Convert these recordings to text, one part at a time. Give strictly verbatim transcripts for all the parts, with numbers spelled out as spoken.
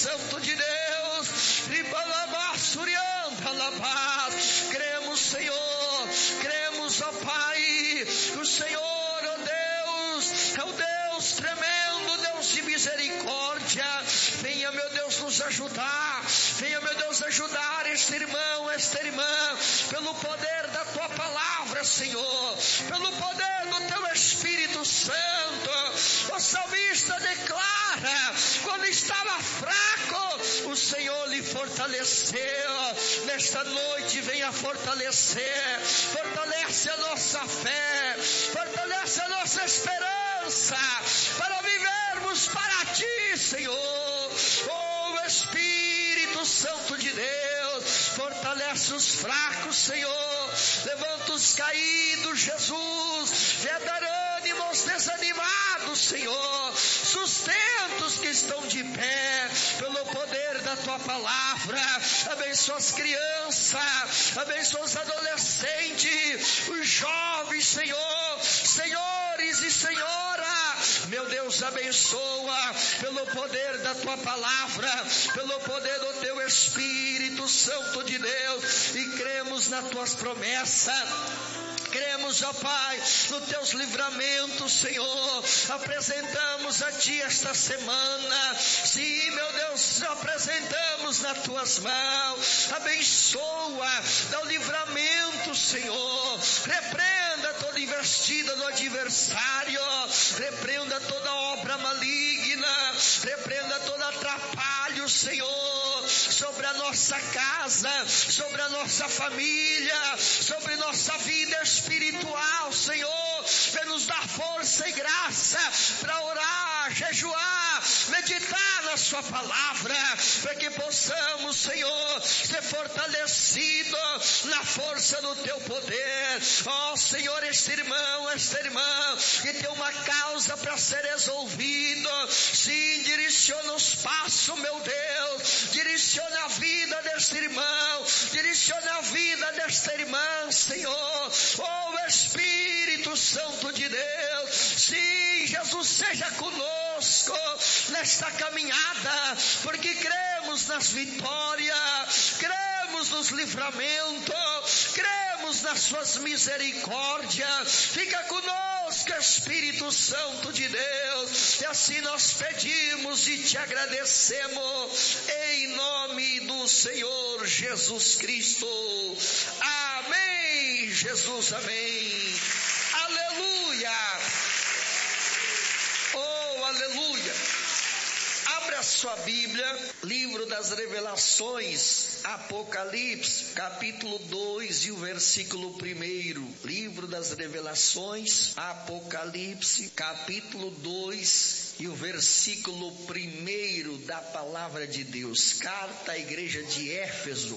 Santo de Deus. Cremos, Senhor, cremos, ó Pai, que o Senhor, ó Deus, é o Deus tremendo, Deus de misericórdia. Venha, meu Deus, nos ajudar. Venha, meu Deus, ajudar este irmão, esta irmã, pelo poder da Tua palavra, Senhor, pelo poder do Teu Espírito Santo. O salmista declara, quando estava fraco, o Senhor lhe fortaleceu. Nesta noite venha fortalecer, fortalece a nossa fé, fortalece a nossa esperança, para vivermos para Ti, Senhor. Oh Espírito Santo de Deus, fortalece os fracos, Senhor, levanta os caídos, Jesus, vê dar ânimo aos desanimados, Senhor, sustenta os que estão de pé, pelo poder da Tua palavra. Abençoa as crianças, abençoa os adolescentes, os jovens, Senhor, senhores e senhora, meu Deus, abençoa, pelo poder da Tua palavra, pelo poder do Teu Espírito Santo de Deus, e cremos nas Tuas promessas. Cremos, ó Pai, nos Teus livramentos, Senhor. Apresentamos a Ti esta semana. Sim, meu Deus, apresentamos nas Tuas mãos. Abençoa, dá o livramento, Senhor. Repreenda toda investida do adversário. Repreenda toda obra maligna. Repreenda todo atrapalho, Senhor, sobre a nossa casa, sobre a nossa família, sobre nossa vida espiritual, Senhor. Vem nos dar força e graça para orar, jejuar, meditar na Sua palavra, para que possamos, Senhor, ser fortalecidos na força do Teu poder. Ó oh, Senhor, este irmão, esta irmã que tem uma causa para ser resolvido, sim, direciona os passos, meu Deus, direciona a vida deste irmão, direciona a vida desta irmã, Senhor. Oh Espírito Santo de Deus, sim, Jesus, seja conosco nesta caminhada, porque cremos nas vitórias, cremos nos livramentos, cremos nas Suas misericórdias. Fica conosco, Espírito Santo de Deus, e assim nós pedimos e Te agradecemos, em nome do Senhor Jesus Cristo. Amém, Jesus, amém. Aleluia. Oh, aleluia. Abra a sua Bíblia, livro das Revelações, Apocalipse, capítulo dois e o versículo primeiro. Livro das Revelações, Apocalipse, capítulo dois e o versículo primeiro da palavra de Deus. Carta à igreja de Éfeso.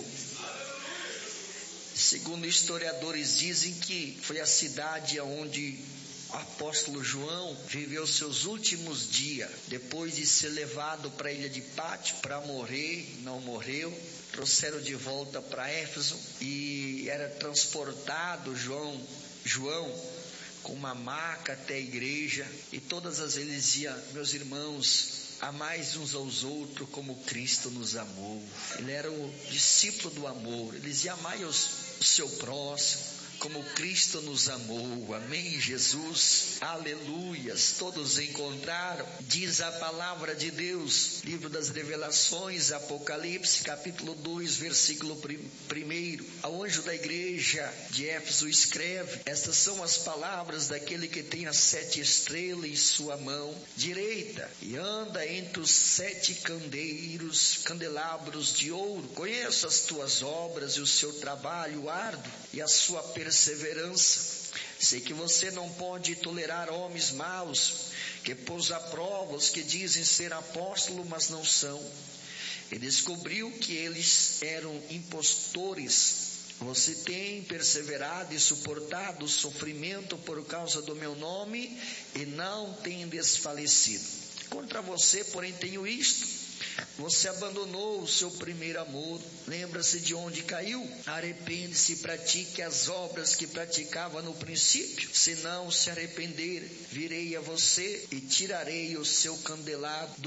Segundo historiadores, dizem que foi a cidade onde o apóstolo João viveu seus últimos dias, depois de ser levado para a ilha de Pátio para morrer. Não morreu, trouxeram de volta para Éfeso e era transportado João, João com uma maca até a igreja, e todas as vezes dizia: meus irmãos, amais uns aos outros como Cristo nos amou. Ele era o discípulo do amor. Ele dizia: amai os, o seu próximo como Cristo nos amou. Amém, Jesus, aleluias. Todos encontraram. Diz a palavra de Deus, livro das Revelações, Apocalipse, capítulo dois, versículo primeiro. Ao anjo da igreja de Éfeso escreve: estas são as palavras daquele que tem as sete estrelas em sua mão direita e anda entre os sete candeiros, candelabros de ouro. Conheço as tuas obras e o seu trabalho árduo e a sua perseverança. Sei que você não pode tolerar homens maus, que pôs à prova os que dizem ser apóstolos, mas não são. E descobriu que eles eram impostores. Você tem perseverado e suportado o sofrimento por causa do meu nome e não tem desfalecido. Contra você, porém, tenho isto: você abandonou o seu primeiro amor. Lembra-se de onde caiu? Arrepende-se e pratique as obras que praticava no princípio. Se não se arrepender, virei a você e tirarei o seu candelabro